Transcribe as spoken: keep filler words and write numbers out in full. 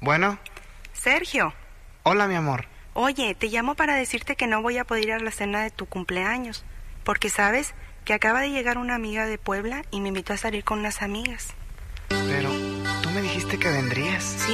Bueno. Sergio. Hola, mi amor. Oye, te llamo para decirte que no voy a poder ir a la cena de tu cumpleaños, porque sabes que acaba de llegar una amiga de Puebla y me invitó a salir con unas amigas. Pero tú me dijiste que vendrías. Sí,